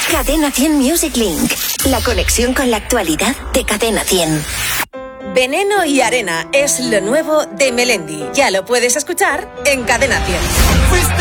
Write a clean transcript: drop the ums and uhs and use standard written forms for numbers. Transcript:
Cadena 100 Music Link. La conexión con la actualidad de Cadena 100. Veneno y arena es lo nuevo de Melendi. Ya lo puedes escuchar en Cadena 100.